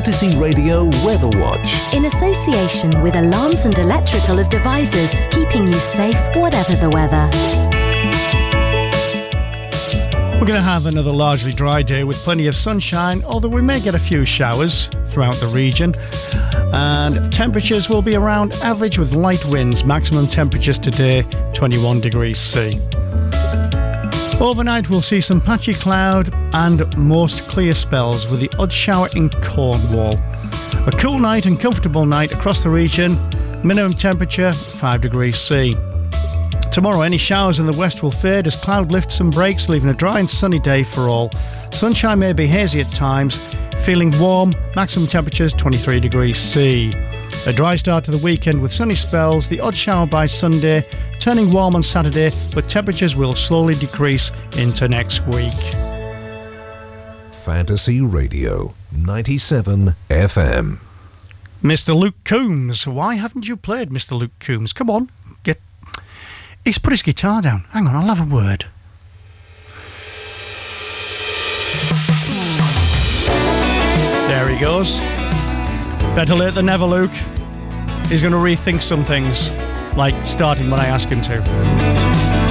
Fantasy Radio Weather Watch. In association with Alarms and Electrical Devices, keeping you safe whatever the weather. We're going to have another largely dry day with plenty of sunshine, although we may get a few showers throughout the region. And temperatures will be around average with light winds. Maximum temperatures today, 21 degrees C. Overnight we'll see some patchy cloud and most clear spells with the odd shower in Cornwall. A cool night and comfortable night across the region. Minimum temperature 5 degrees C. Tomorrow any showers in the west will fade as cloud lifts and breaks, leaving a dry and sunny day for all. Sunshine may be hazy at times, feeling warm, maximum temperatures 23 degrees C. A dry start to the weekend with sunny spells, the odd shower by Sunday, turning warm on Saturday, but temperatures will slowly decrease into next week. Fantasy Radio 97 FM. Mr. Luke Combs. Why haven't you played Mr. Luke Combs? Come on, he's put his guitar down. Hang on, I'll have a word. There he goes. Better late than never, Luke. He's going to rethink some things, like starting when I ask him to.